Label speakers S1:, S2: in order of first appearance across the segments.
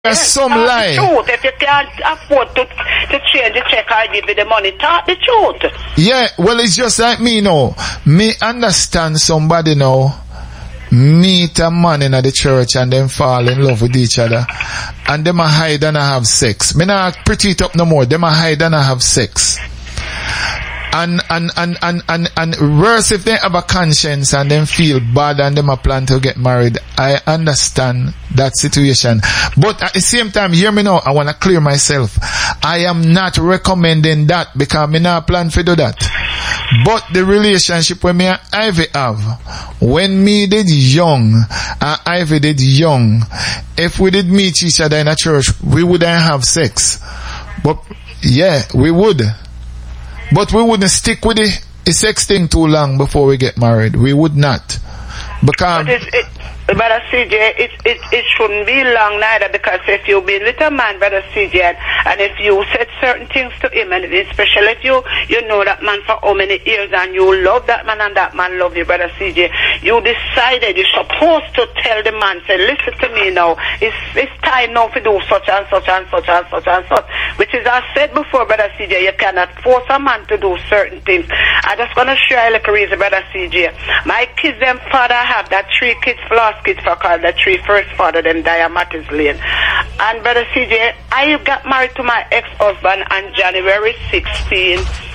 S1: There's some lie.
S2: The truth. If you can't afford to change the check, I'll give you the money. Talk the truth.
S1: Yeah, well, it's just like me now. Me understand somebody now meet a man in the church and then fall in love with each other. And them a hide and a have sex. Me not pretty it up no more. Them a hide and a have sex. And worse if they have a conscience and then feel bad and them a plan to get married. I understand that situation. But at the same time, hear me now, I want to clear myself. I am not recommending that because me not plan to do that. But the relationship when me and Ivy have, when me did young and Ivy did young, if we did meet each other in a church, we wouldn't have sex. But yeah, we would. But we wouldn't stick with the sex thing too long before we get married. We would not. Because
S2: Brother CJ, it shouldn't be long neither, because if you be little man, Brother CJ, and if you said certain things to him, and especially if you know that man for how many years and you love that man and that man love you, Brother CJ, you decided you're supposed to tell the man, say, listen to me now, it's time now to do such and such and such and such and such, which is, I said before, Brother CJ, you cannot force a man to do certain things. I just gonna share a little reason, Brother CJ. My kids, them father have that 3 kids, lost kids for called the 3 first father, them Diamattis Lane. And Brother CJ, I got married to my ex-husband on January 16,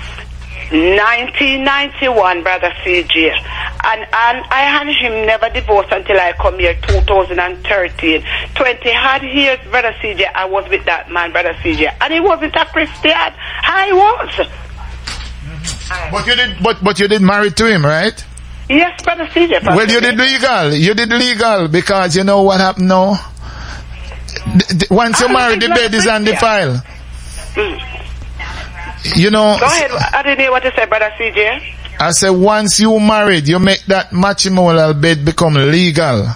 S2: 1991, Brother CJ. And I and him never divorced until I come here 2013. 20 hard years, Brother CJ, I was with that man, Brother CJ. And he wasn't a Christian. I was.
S1: But you did marry to him, right?
S2: Yes, Brother CJ.
S1: Well, you did legal. You did legal because you know what happened now? Once you marry, the bed is undefiled. You know.
S2: Go ahead. I didn't hear what you said, Brother CJ.
S1: I said once you married, you make that matrimonial bed become legal.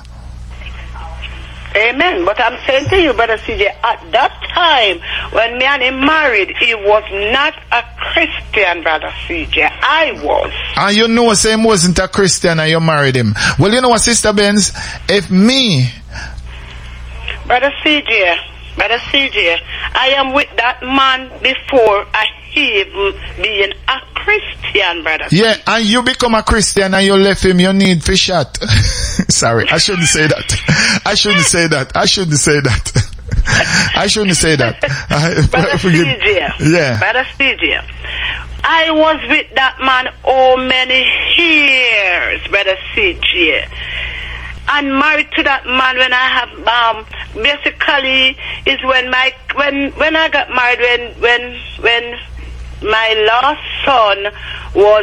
S2: Amen. But I'm saying to you, Brother CJ, at that time, when me and him married, he was not a Christian, Brother CJ. I was.
S1: And you know, same wasn't a Christian and you married him. Well, you know what, Sister Benz? If me...
S2: Brother CJ, I am with that man before I even being a Christian, Brother.
S1: Yeah, and you become a Christian and you left him, you need fish shot. Sorry, I shouldn't say that. I shouldn't say that.
S2: Brother CJ.
S1: Yeah.
S2: Brother CJ. I was with that man all many years, Brother CJ. And married to that man when I have basically is when I got married when my last son was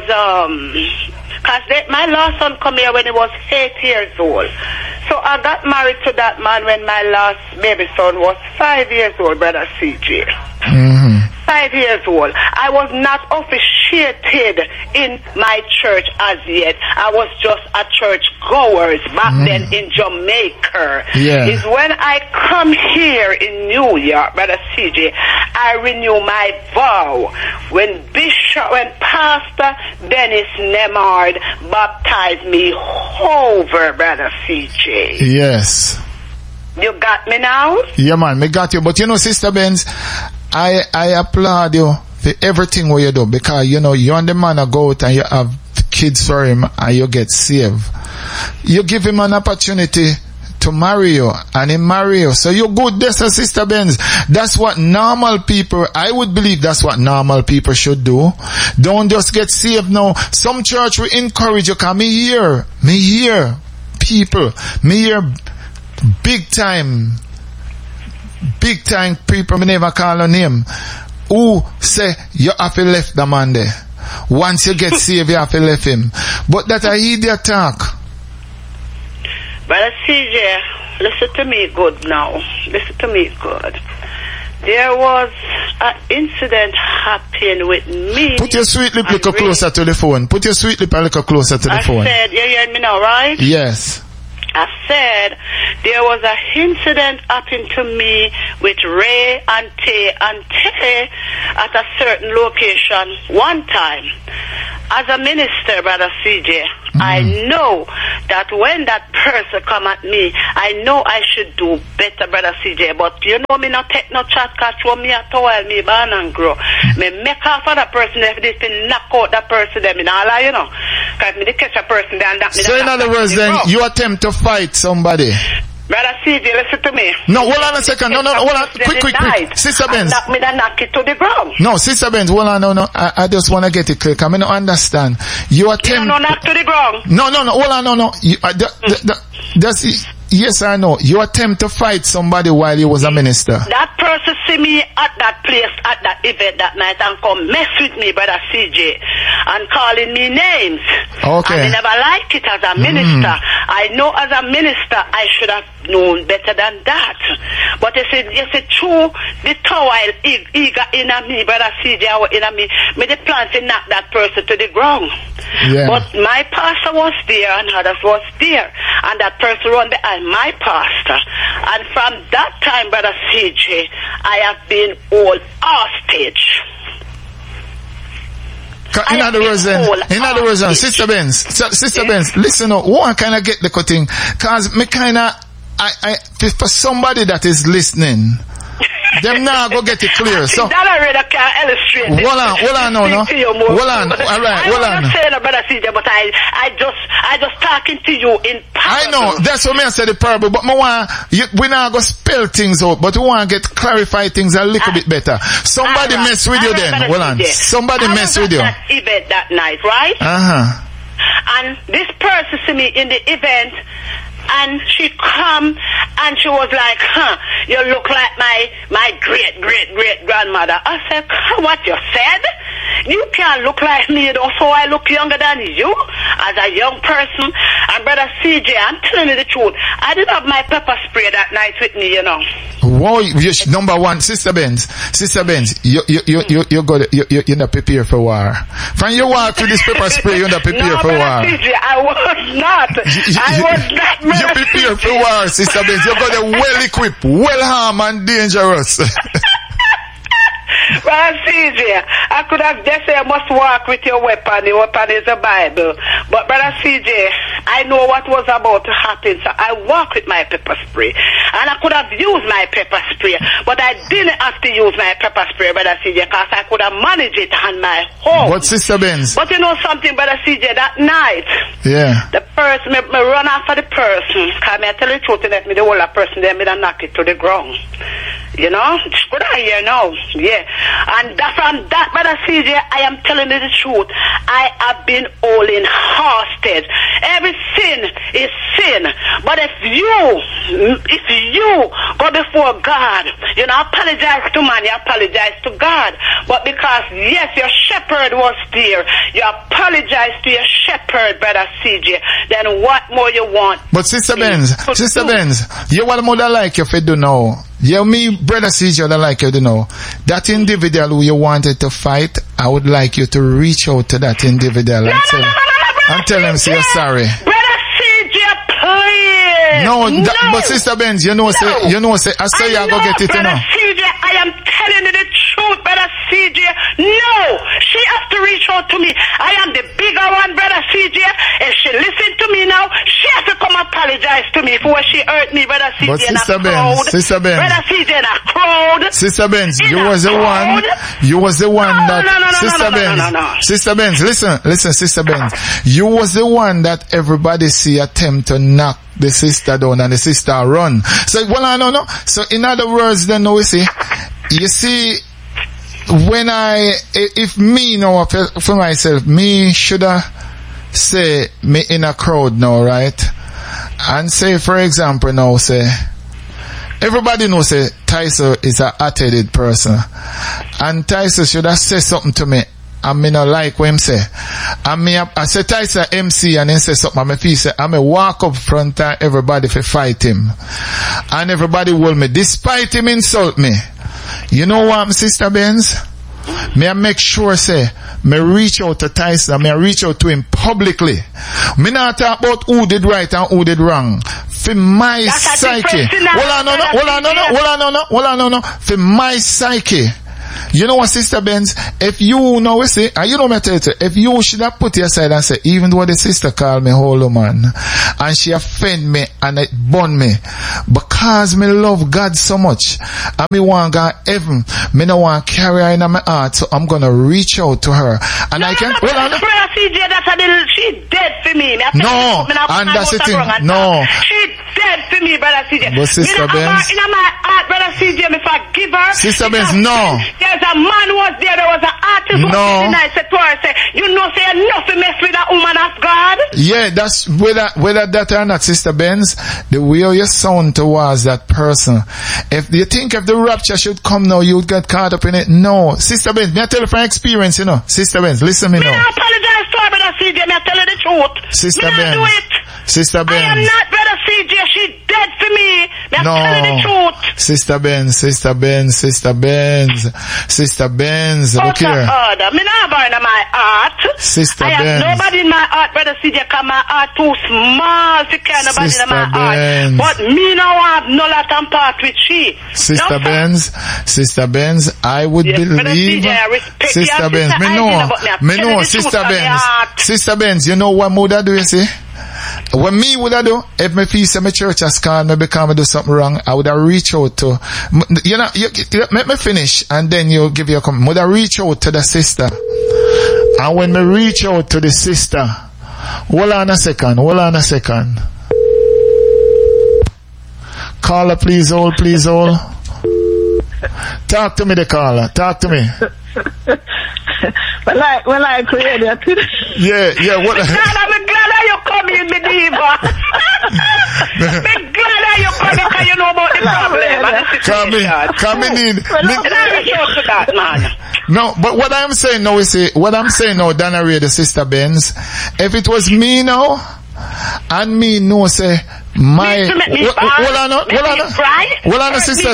S2: my last son come here when he was 8 years old. So I got married to that man when my last baby son was 5 years old, Brother CJ. 5 years old. I was not officiated in my church as yet. I was just a church goer back then in Jamaica.
S1: Yeah.
S2: Is when I come here in New York, Brother CJ, I renew my vow when Pastor Dennis Nemard baptized me over, Brother CJ.
S1: Yes.
S2: You got me now?
S1: Yeah, man, me got you. But you know, Sister Benz, I applaud you for everything what you do, because you know you and the man go out and you have kids for him and you get saved. You give him an opportunity to marry you and he marry you. So you're good. That's a Sister Benz. That's what normal people, I would believe that's what normal people should do. Don't just get saved now. Some church will encourage you, because me hear people, me hear big time people, me never call on him, who say you have to left the man there. Once you get saved, you have to left him. But that I idiot talk.
S2: Brother CJ, listen to me good now. Listen to me good. There was an incident happened with me.
S1: Put your sweet lip a little closer to the phone. Put your sweet lip a little closer to the phone.
S2: I said, you hear me now, right?
S1: Yes.
S2: I said there was an incident happened to me with Ray and Tay at a certain location one time. as a minister, Brother CJ, I know that when that person come at me, I know I should do better, Brother CJ. But you know me not take no chat catch for me at all, me born and grow. Me make off of that person if this thing knock out that person, then me not lie, you know. Cause me they catch a person there and that me.
S1: So in other words then, you attempt to fight somebody.
S2: Brother CJ, listen to me.
S1: No, hold on a second. No, hold on. Quick. Sister Benz.
S2: Knock me and knock it to the ground.
S1: No, Sister Benz, hold on, no. I just want to get it clear. I mean, I understand. You attempt.
S2: You don't knock to the ground.
S1: No, hold on, no. Yes or no? You attempt to fight somebody while you was a minister.
S2: That person see me at that place, at that event that night and come mess with me, Brother CJ, and calling me names.
S1: Okay.
S2: And I never like it as a minister. I know as a minister I should have known better than that. But it's true, the tower eager in me, Brother CJ, in me the plan to knock that person to the ground.
S1: Yeah.
S2: But my pastor was there and others was there. And that person run behind my pastor. And from that time, Brother CJ, I have been all hostage.
S1: In other words, Sister Benz, listen up. One kind of get the cutting, cause me kind of, for somebody that is listening, them now go get it clear. So
S2: that already can illustrate.
S1: Hold on, all right, hold on.
S2: I'm not saying about CJ, but I just talking to you in parable.
S1: I know, that's what me I said the parable, but we now go spell things out, but we want to get clarify things a little bit better. Somebody mess with you then. Hold on. Somebody mess with you.
S2: That event that night, right? And this person see me in the event. And she come and she was like, you look like my great grandmother. I said, what you said? You can't look like me, so I look younger than you as a young person. And Brother CJ, I'm telling you the truth, I didn't have my pepper spray that night with me, you know.
S1: Whoa, number one, Sister Benz, you're not prepared for war. From your walk with this pepper spray, you're not prepared for war.
S2: CJ, I was not. I was not.
S1: You prepare for war, Sister Benz. You're going to well equipped, well armed and dangerous.
S2: Well, CJ, I could have just said, I must walk with your weapon. The weapon is the Bible. But, Brother CJ, I know what was about to happen, so I walk with my pepper spray. And I could have used my pepper spray, but I didn't have to use my pepper spray, Brother CJ, because I could have managed it on my home.
S1: But, Sister Benz.
S2: But you know something, Brother CJ, that night, the person, me run after the person, because I tell you the truth, and let me the whole person, then me knock it to the ground. You know? Good I hear now. Yeah. And from that, Brother CJ, I am telling you the truth. I have been holding hostage. Every sin is sin. But if you go before God, you know, apologize to man, you apologize to God. But because, yes, your shepherd was there, you apologize to your shepherd, Brother CJ, then what more you want?
S1: But Sister Benz, you want mother like you if you do know. Yeah, me, Brother CJ, I like you to know. That individual who you wanted to fight, I would like you to reach out to that individual and tell him, say you're sorry.
S2: Brother CJ, please.
S1: But Sister Benz, I say, I say you go get it, you know.
S2: Brother CJ, I am telling you the truth, Brother CJ. No, she has to reach out to me. I am the bigger one, Brother CJ. If she listen to me now, she has to come apologize to me for what she hurt me, Brother CJ.
S1: But Sister Benz,
S2: Brother CJ in a crowd.
S1: Sister Benz, you was the one that Sister Benz, listen, Sister Benz. You was the one that everybody see attempt to knock the sister down and the sister run. So, So in other words, then we see, you see, when if me know for myself, me shoulda say me in a crowd now, right? And say, for example, now say, everybody knows say Tyson is a hot-headed person. And Tyson should have said something to me. And me not like what him say. And I say Tyson MC and then say something. And me feel say, I may walk up front of everybody to fight him. And everybody will me, despite him insult me. You know what, Sister Benz? May I make sure say, me reach out to Tyson, may I reach out to him publicly. Me not talk about who did right and who did wrong. For my psyche. Hold on. For my psyche. You know what, Sister Benz? If you know, we say, and you know me tell you, if you should have put your side and say, even though the sister called me holy man, and she offend me and it burn me, because me love God so much, and me want God heaven, me no want carry her in my heart, so I'm gonna reach out to her. And I can,
S2: she dead for me.
S1: No, and that's the thing. No.
S2: She dead for me, Brother CJ.
S1: But Sister Benz,
S2: in my heart, Brother CJ, if I give her.
S1: Sister Benz, no.
S2: There's a man was there was an artist who was I said to her, say, you know, say enough to mess with that woman of God.
S1: Yeah, that's whether that or not, Sister Benz, the way you sound towards that person. If you think if the rapture should come now, you would get caught up in it. No. Sister Benz, me I tell you from experience, you know. Sister Benz, listen me now.
S2: I apologize for Brother CJ, me I tell you the truth.
S1: Sister
S2: Benz.
S1: Do it. Sister Benz.
S2: I am not Brother CJ, she dead for me. Me I tell you the truth.
S1: Sister Benz, Sister Benz, Sister Benz, Sister Benz, look here.
S2: Me not burn in my heart.
S1: Sister
S2: I
S1: Benz.
S2: have nobody in my heart, Brother CJ, cause my heart too small to carry nobody in my heart. But me now have no lot and part with she.
S1: Sister Benz, Sister Benz, I would believe. Sister Benz, me know, Sister Benz. Sister Benz, you know what mother do you see? What me would I do? If me feel say my church has called me because I do something wrong, I would have reach out to, you know, let me finish and then you give your comment. Would I reach out to the sister? And when me reach out to the sister, hold on a second. Caller, please hold. Talk to me, the caller. Talk to me.
S3: Well, I created it.
S1: Yeah. What?
S2: I'm glad that you come in, me diva. I'm glad that you come in because you know about the problem.
S1: Come in. No, but what I'm saying now, Dana Ray, the Sister Benz, if it was me now, and me know say, hold on, Sister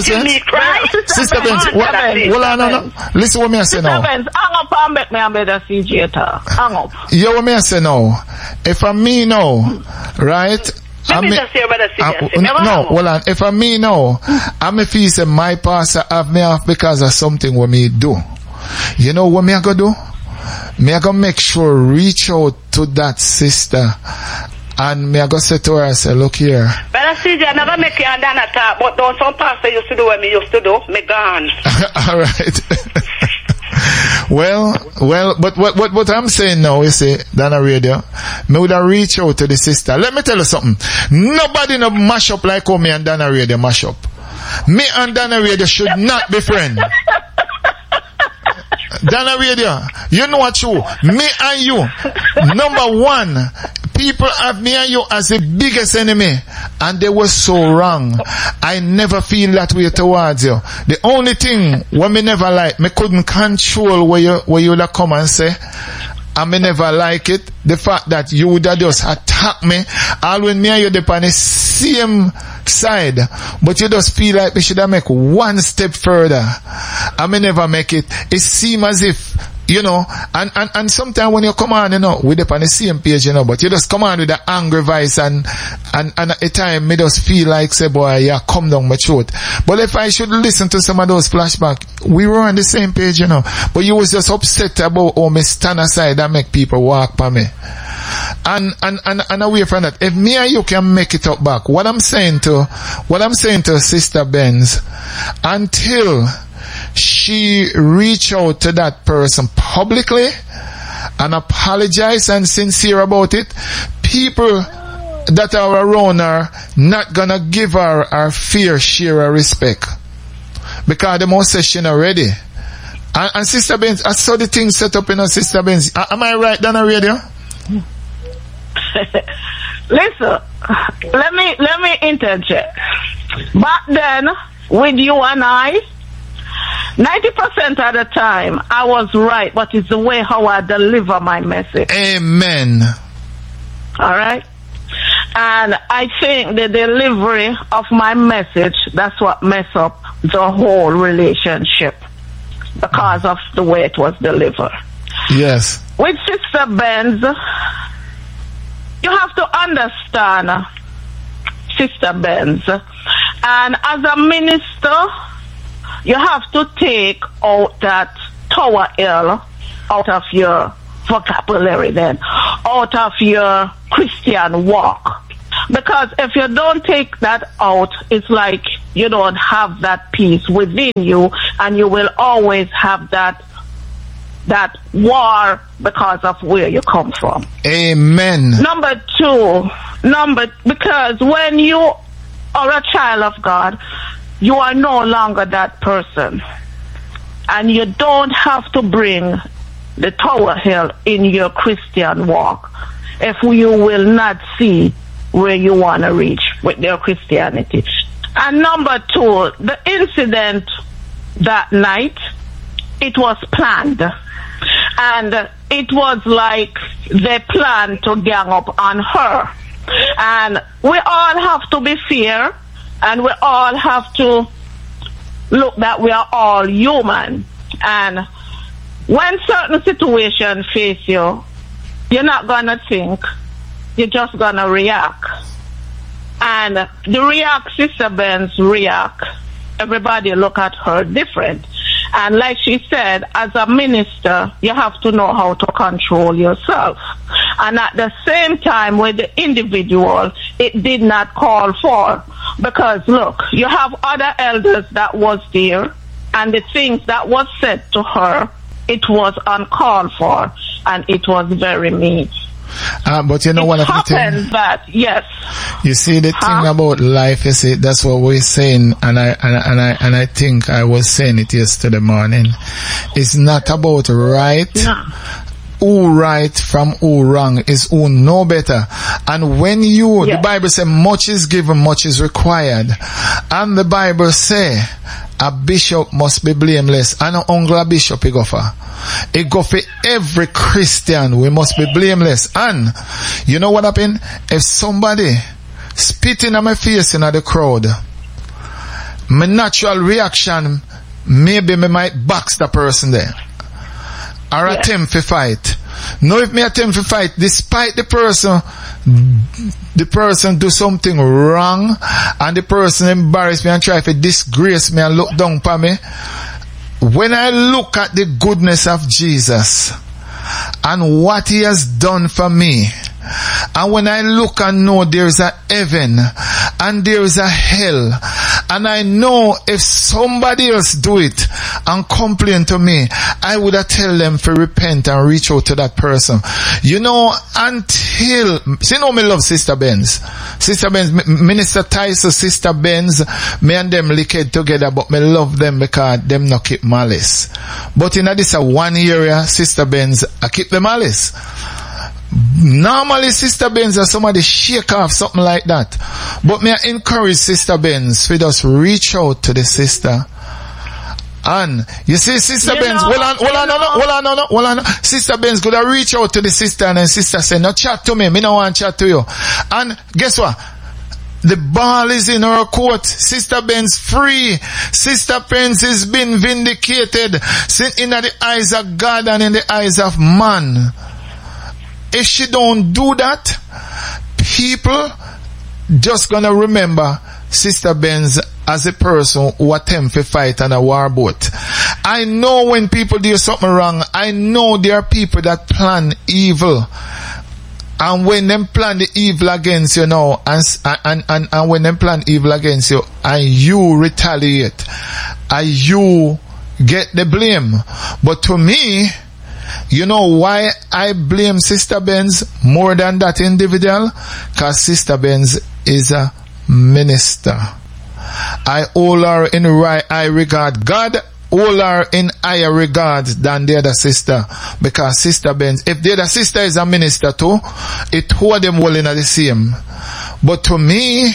S1: Benz, listen what me I say now.
S3: Sister Benz, hang up and make me a better CJ talk. Hang up.
S1: Yeah, what me I say now. If I'm me now, right? Hold on. If I'm me now, I'm a feel say my pastor have me off because of something what me do. You know what me I go do? Me I go make sure reach out to that sister. And me I go say to her, I say, look here.
S2: But I see I never make you and a talk, but don't some pastor used to do what me used to do. Me gone.
S1: Alright. Well, but what I'm saying now is, Dana Radio, me would have reach out to the sister. Let me tell you something. Nobody no mash up like how me and Dana Radio mash up. Me and Dana Radio should not be friends. Dana Radio, you know what you, me and you, number one, people have me and you as the biggest enemy, and they were so wrong. I never feel that way towards you. The only thing what me never like, me couldn't control where you would come and say, and me never like it, the fact that you would have just attack me, all when me and you dip on the same side, but you just feel like we should have make one step further. I may never make it. It seems as if, you know, and sometimes when you come on, you know, we dip on the same page, you know, but you just come on with the angry voice and at the time me just feel like, say, boy, yeah, come down my throat. But if I should listen to some of those flashbacks, we were on the same page, you know, but you was just upset about how me stand aside and make people walk by me. And away from that, if me and you can make it up back, what I'm saying to Sister Benz, until she reach out to that person publicly and apologize and sincere about it, people that are around her not gonna give her her fair share of respect, because the most session already. And Sister Benz, I saw the thing set up in her, Sister Benz. Am I right, Dana Radio?
S3: Listen, let me interject. Back then, with you and I, 90% of the time, I was right, but it's the way how I deliver my message.
S1: Amen.
S3: Alright? And I think the delivery of my message, that's what messed up the whole relationship, because of the way it was delivered.
S1: Yes.
S3: With Sister Benz, you have to understand, Sister Benz, and as a minister, you have to take out that Tower Hill out of your vocabulary then, out of your Christian walk. Because if you don't take that out, it's like you don't have that peace within you, and you will always have that war because of where you come from.
S1: Amen.
S3: Number two, because when you are a child of God, you are no longer that person. And you don't have to bring the Tower Hill in your Christian walk if you will not see where you want to reach with your Christianity. And number two, the incident that night, it was planned. And it was like they planned to gang up on her. And we all have to be fair, and we all have to look that we are all human. And when certain situations face you, you're not going to think, you're just going to react. And the react, Sister Benz react, everybody look at her different. And like she said, as a minister, you have to know how to control yourself. And at the same time with the individual, it did not call for. Because look, you have other elders that was there, and the things that was said to her, it was uncalled for, and it was very mean.
S1: But you know what
S3: I think? That, yes.
S1: You see the thing about life, you see, that's what we're saying, and I think I was saying it yesterday morning. It's not about right. No. Who right from who wrong is who know better. And when you, the Bible says much is given, much is required. And the Bible say a bishop must be blameless. And an ungle bishop he go for. It go for every Christian. We must be blameless. And you know what happened? If somebody spitting at my face in the crowd, my natural reaction, maybe me might box the person there. Or attempt to fight. Now if me attempt to fight, despite the person do something wrong, and the person embarrass me and try to disgrace me and look down upon me, when I look at the goodness of Jesus and what he has done for me, and when I look and know there's a heaven and there's a hell, and I know if somebody else do it and complain to me, I would have tell them to repent and reach out to that person. You know, until, see, you know, me love Sister Benz. Sister Benz, Minister Tyson, Sister Benz, me and them licked together, but me love them because them not keep malice. But in this one area, Sister Benz, I keep the malice. Normally Sister Benz or somebody shake off something like that. But me I encourage Sister Benz to just reach out to the sister. And you see Sister Benz, hold on. Sister Benz could have reach out to the sister, and then sister say, no chat to me no want to chat to you. And guess what? The ball is in her court. Sister Benz free. Sister Benz has been vindicated in the eyes of God and in the eyes of man. If she don't do that, people just gonna remember Sister Benz as a person who attempt to fight on a war boat. I know when people do something wrong, I know there are people that plan evil. And when them plan the evil against you now, and when them plan evil against you, and you retaliate, and you get the blame. But to me, you know why I blame Sister Benz more than that individual? Because Sister Benz is a minister. I hold her in high regard. God hold her in higher regard than the other sister. Because Sister Benz, if the other sister is a minister too, it hold them all in the same. But to me,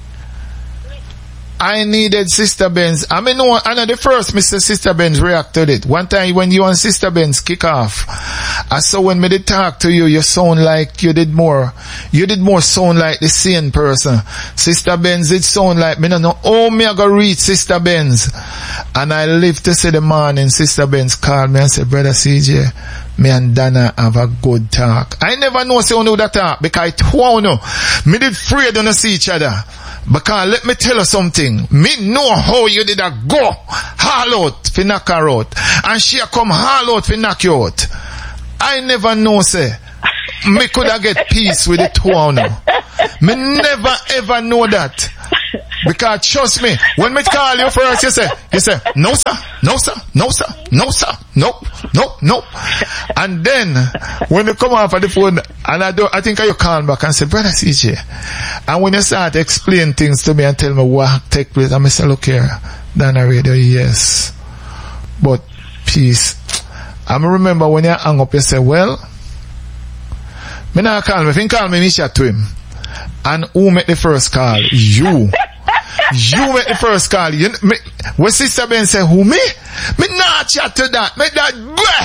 S1: I needed Sister Benz. I mean, no, I know the first Mr. Sister Benz reacted it. One time when you and Sister Benz kick off, I saw when me did talk to you, you sound like you did more sound like the sane person. Sister Benz did sound like, me no know, oh, me I go reach Sister Benz. And I live to see the morning, Sister Benz called me and said, Brother CJ, me and Dana have a good talk. I never know say you know that talk, because I know, me did afraid to see each other. Because let me tell you something. Me know how you did a go haul out fi knock her out. And she come haul out fi knock you out. I never know, say. Me coulda get peace with the two of them. Me never ever know that. Because trust me, when me call you first, you say, no sir, no sir, no sir, no sir, nope, nope, nope. And then, when you come off of the phone, and I think you call back and say, brother CJ, and when you start to explain things to me and tell me what take place, I say, look here, Dana Radio, yes. But, peace. I remember when you hang up, you say, well, me not call me, if you call me, me chat to him. And who make the first call? You. You make the first call. When Sister Ben say, who me? Me not chat to that. Me that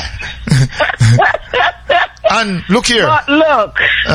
S1: And look here.
S3: But look.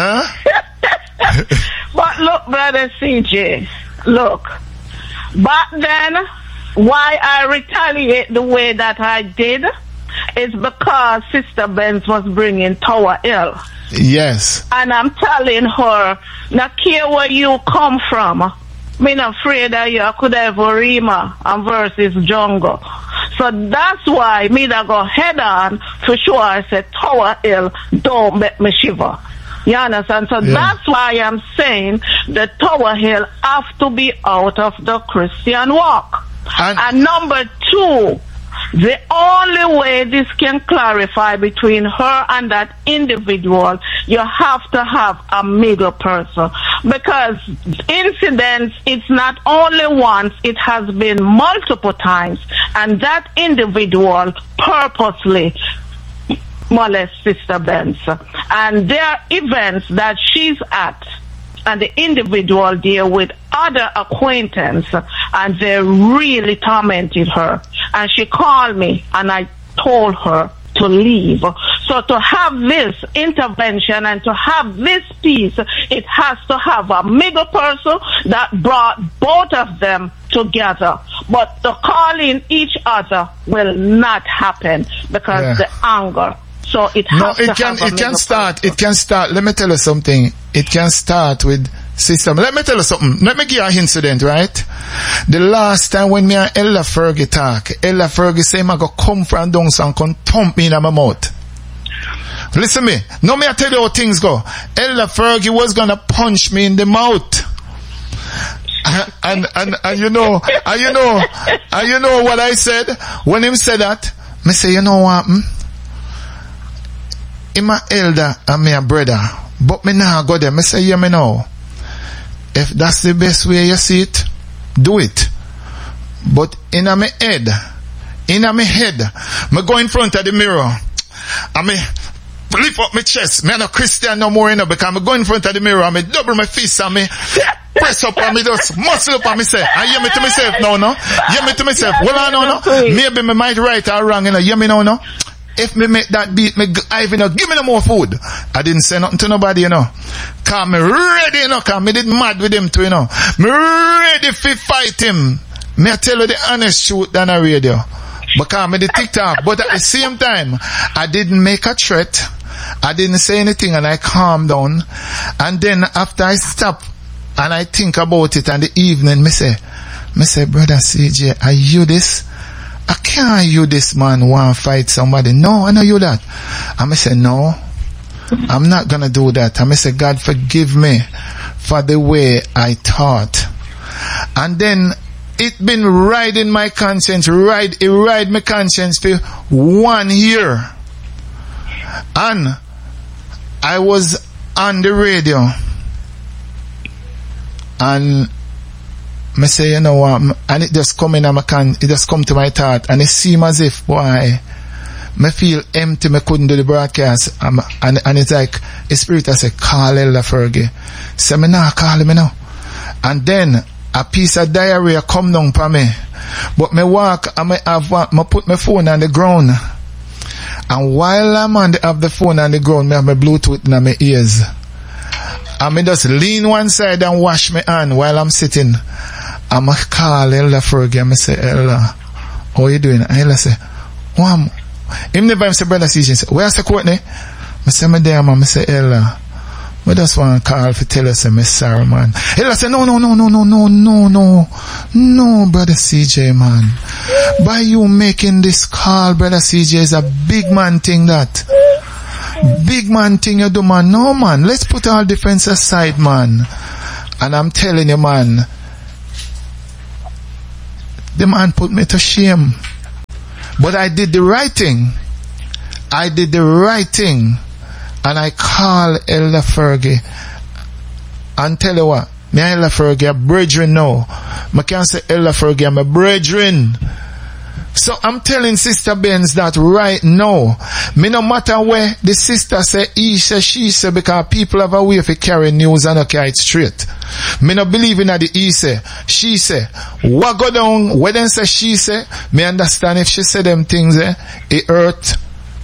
S3: But look, brother CJ. Look. Back then, why I retaliate the way that I did is because Sister Benz was bringing Tower Hill.
S1: Yes.
S3: And I'm telling her, now care where you come from. Me not afraid that you could have Rima and versus Jungle. So that's why me that go head on for sure I said Tower Hill don't make me shiver. You understand? So that's why I'm saying the Tower Hill have to be out of the Christian walk. And number two, the only way this can clarify between her and that individual, you have to have a middle person. Because incidents, it's not only once, it has been multiple times. And that individual purposely molest Sister Benz. And there are events that she's at, and the individual deal with other acquaintance, and they really tormented her. And she called me, and I told her to leave. So to have this intervention and to have this peace, it has to have a middle person that brought both of them together. But the calling each other will not happen because the anger. So it has to have a middle person.
S1: It can start. Let me tell you something. It can start with system. Let me tell you something. Let me give you an incident, right? The last time when me and Ella Fergie talk, Ella Fergie say, I go come from down and come thump me in my mouth. Listen me. Now me I tell you how things go. Ella Fergie was gonna punch me in the mouth. And you know what I said? When him said that, me say, you know what? I'm my elder and me a brother. But me now go there. Me say, yeah, me know. If that's the best way you see it, do it. But in my head, me go in front of the mirror and me lift up my chest. Me no Christian no more, because me go in front of the mirror and me double my fist and me press up and me just muscle up and me say, I hear me to myself no. Hear me to myself. Well, no. Maybe me might right or wrong, hear me no. If me make that beat, me Ivy give me no more food. I didn't say nothing to nobody, Cause me ready, cause me did mad with him too, Me ready to fight him. Me I tell you the honest truth than a radio. Because me the TikTok. But at the same time, I didn't make a threat. I didn't say anything and I calmed down. And then after I stop and I think about it in the evening, me say, brother CJ, are you this? I can't you this man want to fight somebody. No, I know you that. I say, no, I'm not going to do that. I say, God forgive me for the way I thought. And then it been riding my conscience, it ride my conscience for 1 year. And I was on the radio and me say, you know what, and it just come in and it just come to my thought, and it seem as if, boy, me feel empty, me couldn't do the broadcast, and it's like, the spirit I say, call Ella Fergie. Say, me nah call him now. And then, a piece of diarrhea come down for me. But me walk, and me put my phone on the ground. And while I'm on the phone on the ground, me have my Bluetooth in my ears. And me just lean one side and wash my hand while I'm sitting. I'm a call Ella Fergie and I say, Ella, how you doing? And Ella say, Wham. Him never say, brother CJ, say, where's the Courtney? I say, me there, man. I say, Ella, But just want to call for tell us, I'm sorry, man. Ella say, no, brother CJ, man. By you making this call, brother CJ, is a big man thing that. Big man thing you do, man. No, man. Let's put all difference aside, man. And I'm telling you, man, the man put me to shame. But I did the right thing. And I call Elder Fergie and tell you what, me and Elder Fergie are brethren now. I can't say Elder Fergie, I'm a brethren. So I'm telling Sister Benz that right now, me no matter where the sister say, he say, she say, because people have a way of carrying news and carry it straight. Me no believe in that the he say, she say. What go down, when them say she say, me understand if she say them things, it hurt.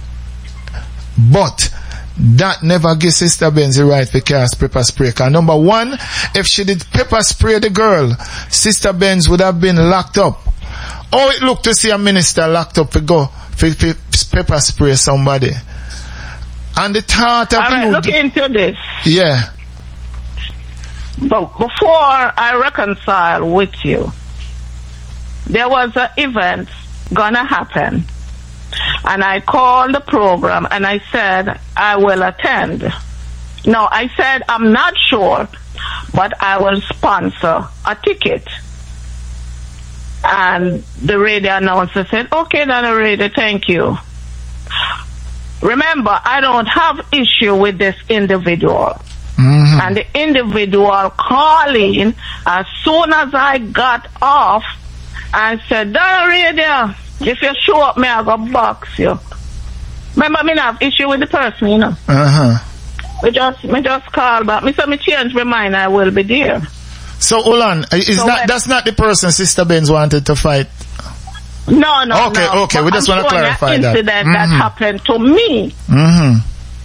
S1: But that never gives Sister Benz the right to cast pepper spray. Cause number one, if she did pepper spray the girl, Sister Benz would have been locked up. Oh, it looked to see a minister locked up to go for pepper spray somebody. And the thought of
S3: you... look into this.
S1: Yeah.
S3: But before I reconcile with you, there was an event gonna happen. And I called the program and I said, I will attend. No, I said, I'm not sure, but I will sponsor a ticket. And the radio announcer said, okay, Donna Radio, thank you. Remember, I don't have issue with this individual. Mm-hmm. And the individual calling, as soon as I got off, I said, Donna Radio, if you show up, me I go box you. Remember, me not have issue with the person, you know. Me just call back. Me say me change my mind, I will be there.
S1: So hold on, that's not the person Sister Benz wanted to fight?
S3: No.
S1: Okay, we just want to clarify that.
S3: Incident that happened to me.
S1: Mm-hmm.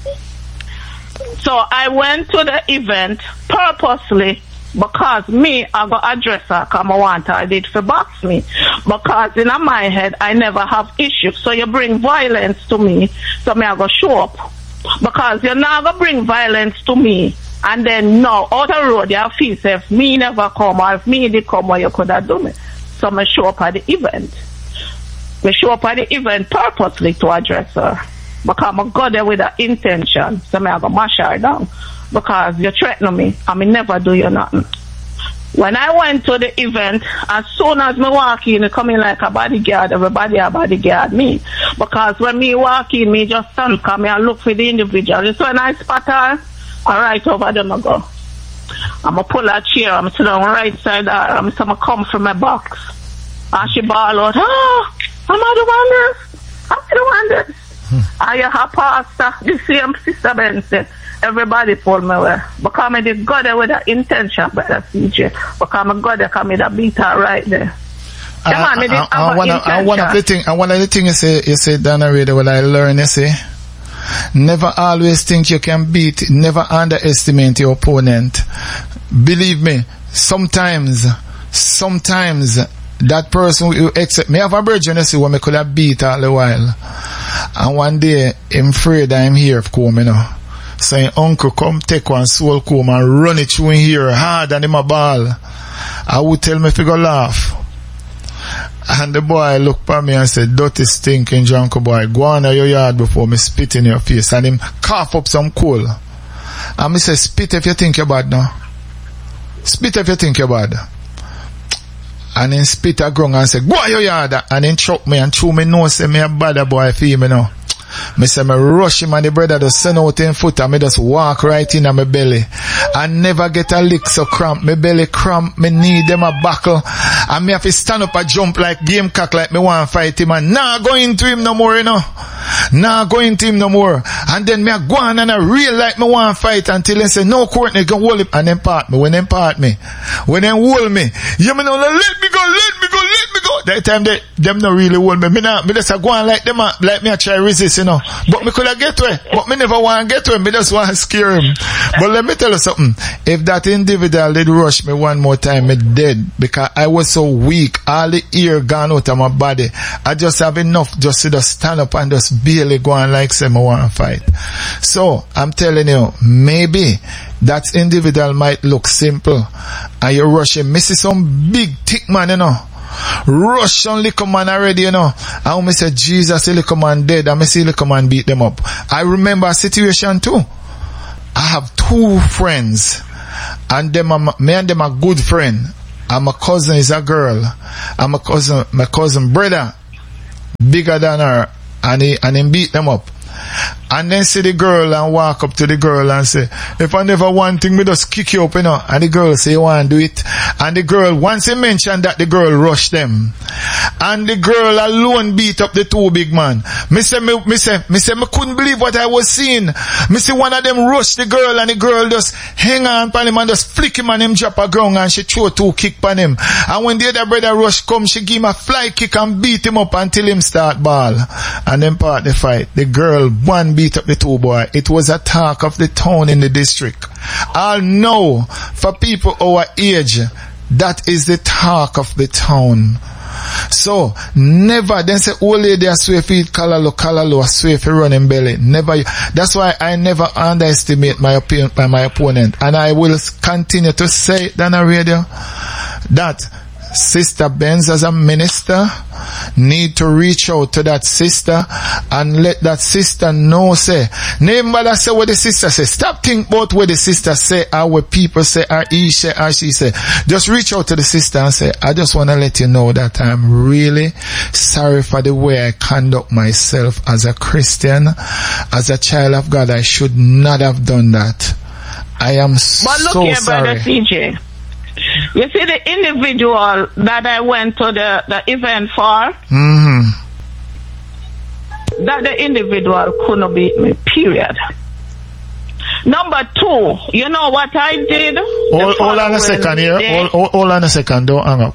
S3: So I went to the event purposely because me, I got address her because I want her, I did for box me. Because in my head, I never have issues. So you bring violence to me, so me I go show up. Because you're not going to bring violence to me. And then no, out the road, you feel if me never come or if me did come, what you could have done me. So I show up at the event. We show up at the event purposely to address her. Because I go there with an intention. So I go mash her down. Because you threaten me and me never do you nothing. When I went to the event, as soon as me walk in, it come in like a bodyguard, everybody a bodyguard me. Because when me walk in, me just stand, come and look for the individual. So when I spot her, alright over there I go. I'ma pull a chair, I'm sit down right side her, I'm come from my box. And she ball out, I'm the wonders. I have pastor, the same Sister Ben said. Everybody pulled me away. Because I did go there with that intention, brother CJ. Because I go there, because I did beat her right there.
S1: One of the things you say, Donna Radio, what I learned, you say, never always think you can beat, never underestimate your opponent. Believe me, sometimes that person will accept. Me have a virgin, you see, when me could have beat all the while. And one day, I'm afraid I'm here for come, you know. Saying, uncle, come take one soul comb and run it through in here hard and in my ball. I would tell me if you go laugh. And the boy looked at me and said, dirty stinking junkie boy, go on to your yard before me spit in your face. And him cough up some coal. And me say, spit if you think you're bad now. Spit if you think you're bad. And then spit a grung and say, go on your yard. And then choke me and chew me nose, say me a bad boy feel me now. Me say me rush him and the brother just send out in foot and me just walk right in my belly. I never get a lick so cramp. Me belly cramp, me knee them a buckle. And me have to stand up and jump like gamecock like me want to fight him and nah go into him no more, you know. Nah go into him no more. And then me a go on and I real like me want to fight until they say no Courtney go hold him. And then part me. When them hold me, you me know let me go. that time them not really hold me. Me just go on like them, like me I try resist, But me could have get to it. But me never want to get to him. Me just want to scare him. But let me tell you something. If that individual did rush me one more time, me dead. Because I was so weak. All the air gone out of my body. I just have enough just to just stand up and just barely go on like say me want to fight. So, I'm telling you, maybe that individual might look simple and you rush him. Me see some big thick man, rush on little man already, And when me say Jesus, the little man dead, and me see little man beat them up. I remember a situation too. I have 2 friends and me and them are good friend. And my cousin is a girl. And my cousin brother bigger than her and he beat them up. And then see the girl and walk up to the girl and say, if I never want thing, me just kick you up, And the girl say, you want to do it? And the girl, once he mentioned that, the girl rushed them. And the girl alone beat up the 2 big man. Me say, me couldn't believe what I was seeing. Me see one of them rush the girl and the girl just hang on pan him and just flick him and him drop a ground and she throw 2 kick pan him. And when the other brother rush come, she give him a fly kick and beat him up until him start ball. And then part the fight. The girl, one beat up the 2 boy. It was a talk of the town in the district. I'll know for people our age, that is the talk of the town. So, never, then say, old lady, I swear if you eat kalalo, I swear if you run in belly. Never, that's why I never underestimate my opponent. And I will continue to say it on the radio, that Sister Benz as a minister need to reach out to that sister and let that sister know, say, nobody say what the sister say. Stop think about what the sister say or what people say or he say or she say. Just reach out to the sister and say, I just want to let you know that I'm really sorry for the way I conduct myself as a Christian, as a child of God. I should not have done that. I am
S3: but look
S1: so
S3: here,
S1: sorry.
S3: Brother CJ. You see the individual that I went to the event for?
S1: Mm-hmm.
S3: That the individual couldn't beat me, period. Number 2, you know what I did?
S1: Hold on a second here. Hold on a second. Don't hang up.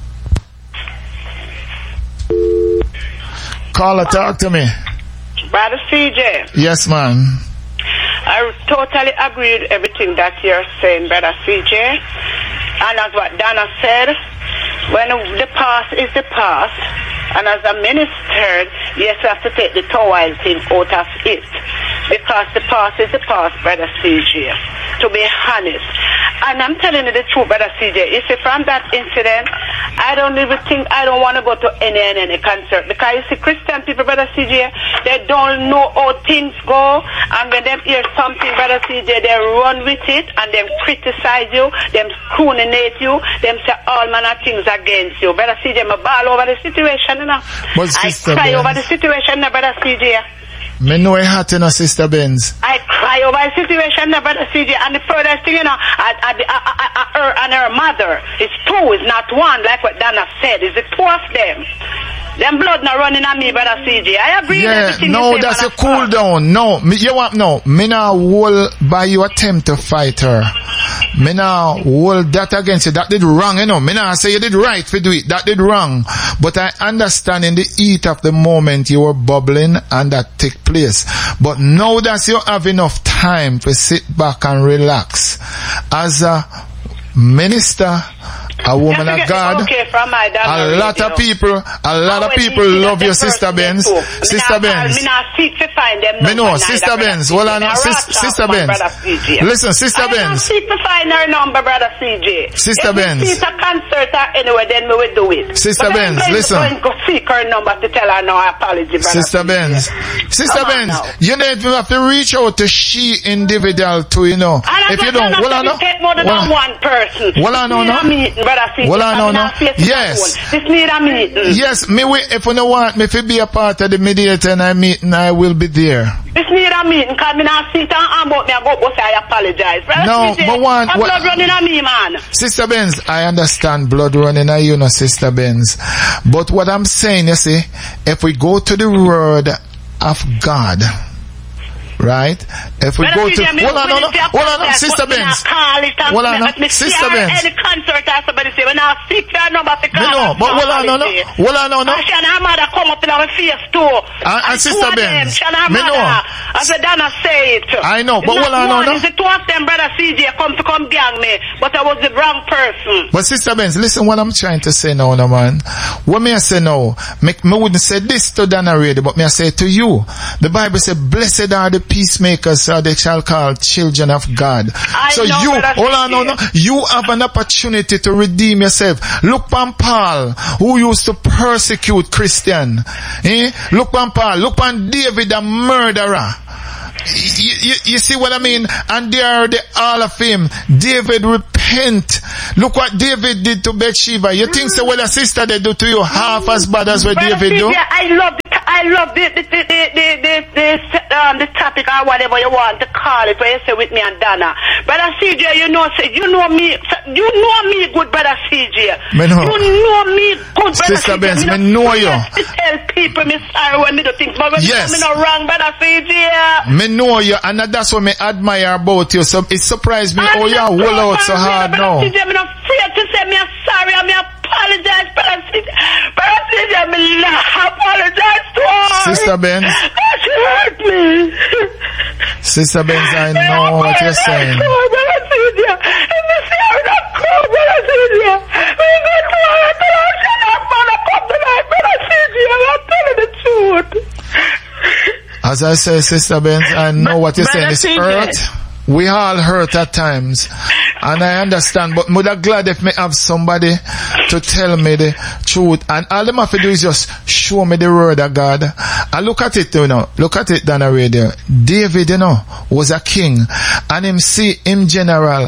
S1: Caller, talk to me.
S2: Brother CJ.
S1: Yes, man.
S2: I totally agree with everything that you're saying, Brother CJ. And as what Donna said, when the past is the past, and as a minister, yes, you have to take the towel thing out of it. Because the past is the past, Brother CJ. To be honest. And I'm telling you the truth, Brother CJ. You see, from that incident, I don't want to go to any concert. Because you see, Christian people, Brother CJ, they don't know how things go. And when they hear something, Brother CJ, they run with it and they criticize you, them cruinate you, them say all manner of things against you. Brother CJ, I ball over the situation, I cry over the situation, Brother CJ.
S1: Me know it hot, Sister Benz.
S2: I cry over the situation, Brother CJ. And the furthest thing, her and her mother. It's 2, it's not 1, like what Donna said. It's the 2 of them. Them blood not running on me, Brother CJ. I agree with everything you say.
S1: No, that's a cool down. No, me now will by you attempt to fight her. Me now hold that against you. That did wrong, Me now say you did right to do it. That did wrong. But I understand in the heat of the moment you were bubbling and that took place. But now that you have enough time to sit back and relax as a minister, a woman of God, a lot of people love your Sister Benz. Sister Benz. Me know, Sister Benz. Well, I know, Sister Benz. Listen, Sister Benz. I don't seek to find her number, Brother CJ. Sister Benz. If we see a concert anyway, then we will do it. Sister Benz, listen. I'm going to seek her number to tell her no apology, Brother Sister Benz. Sister Benz, you don't even have to reach out to she individual too, If you don't, well, I know. Take more than one person. Well, I know, no. Well, I know, no. Yes. This need a meeting. Yes, if you don't want me to be a part of the mediator and I meeting, I will be there. This need a meeting, because me not sit and about me and go say I apologize. No, but one. Blood running on me, man. Sister Benz, I understand blood running on you, Sister Benz. But what I'm saying, you see, if we go to the word of God, right? If we go to, hold on, Sister Benz. Hold on, Sister Benz.
S2: Any concert or somebody say, when I speak your number to call.
S1: No, but hold on.
S2: And her mother come up in our face too.
S1: And Sister Benz.
S2: Me know. I said, Dana say it.
S1: I know, but hold on.
S2: The two of them, brother CJ, come gang me, but I was the wrong person.
S1: But Sister Benz, listen what I'm trying to say now, man. What me I say now, me wouldn't say this to Dana Radio, but me I say to you. The Bible says, blessed are the peacemakers, so they shall call children of God. So you, hold on, you have an opportunity to redeem yourself. Look on Paul, who used to persecute Christian. Look on Paul, look on David, the murderer. You see what I mean? And there the all of him. David repent. Look what David did to Bathsheba. You think so? Well, a sister they do to you half as bad as what David do?
S2: Yeah, I love the topic or whatever you want to call it. When you say with me and Dana, brother CJ, you know me, good brother CJ.
S1: Me know.
S2: You know me, good brother
S1: Sister
S2: CJ.
S1: Benz, me know you.
S2: I tell people me sorry when me do things, but when
S1: yes.
S2: me not wrong, brother CJ.
S1: Me know you, and that's what me admire about you. So it surprised me how you hold out so hard now.
S2: I'm not afraid to say me sorry and me apologize, brother CJ. Brother CJ, me apologize to her.
S1: Sister Benz.
S2: She hurt me.
S1: Sister Benz, I know what you're saying. As I say, Sister Benz, I know what you're saying. It's hurt. We all hurt at times. And I understand, but I'm glad if me have somebody to tell me the truth. And all them have to do is just show me the word of God. And look at it, look at it, Dana Radio. David, was a king. And him see him general,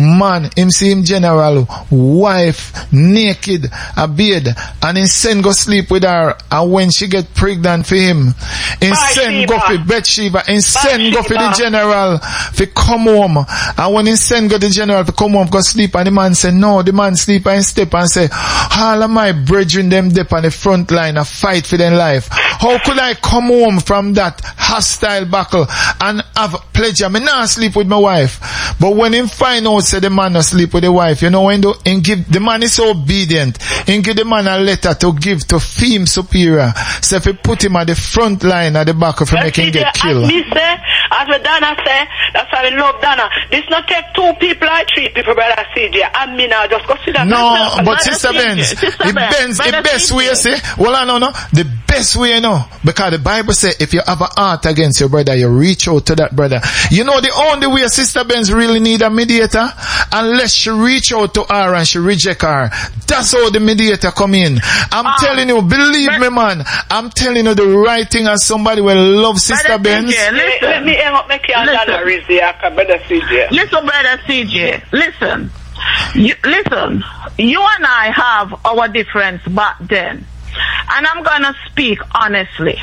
S1: wife, naked, a bed. And him send go sleep with her. And when she get pregnant for him, him send go for Bathsheba. Him send go for the general for come home. And when him send go the general to come home, go sleep, and the man say, no, the man sleep and step and say, all of my brethren them dip on the front line and fight for their life. How could I come home from that hostile battle and have pleasure? Me not sleep with my wife. But when him find out say the man not sleep with the wife, when the man is so obedient, and give the man a letter to give to Femme Superior. So if he put him at the front line at the back of him, make him get killed.
S2: As me say, as Dana say, that's why I love Dana. This not take two people or three people, brother CJ. And me now just go see that.
S1: No, but Sister Benz, the best way, see? Well, I know, the best way, because the Bible says if you have a heart against your brother, you reach out to that brother. The only way Sister Benz really need a mediator, unless she reach out to her and she reject her. That's how the mediator come in. I'm telling you, believe me, man. I'm telling you the right thing as somebody will love Sister Benz.
S2: Let me hang up my car and brother CJ.
S3: Listen, brother CJ. Listen. You and I have our difference back then. And I'm gonna speak honestly.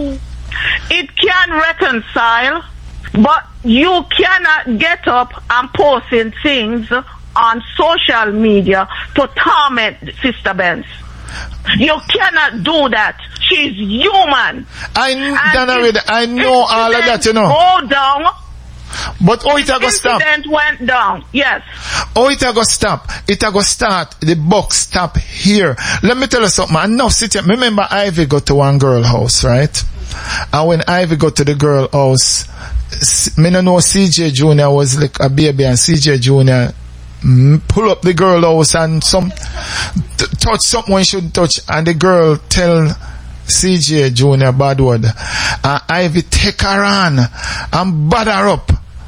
S3: It can reconcile, but you cannot get up and posting things on social media to torment Sister Benz. You cannot do that. She's human.
S1: I know all of that,
S3: Go down.
S1: But how it go stop?
S3: Incident went down. Yes.
S1: How it go stop? It go start. The box stop here. Let me tell you something. Enough sit here. Remember Ivy go to one girl house, right? And when Ivy go to the girl house, me no know CJ Junior was like a baby, and CJ Junior pull up the girl house and touch something when shouldn't touch, and the girl tell CJ Junior bad word, and Ivy take her on and bad her up.